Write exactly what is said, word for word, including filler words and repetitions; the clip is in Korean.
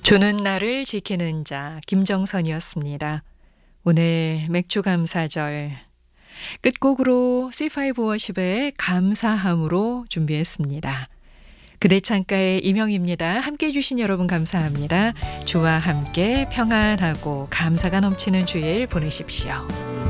주는 나를 지키는 자 김정선이었습니다. 오늘 맥주 감사절 끝곡으로 씨파이브 워십의 감사함으로 준비했습니다. 그대 창가의 이명입니다. 함께해 주신 여러분 감사합니다. 주와 함께 평안하고 감사가 넘치는 주일 보내십시오.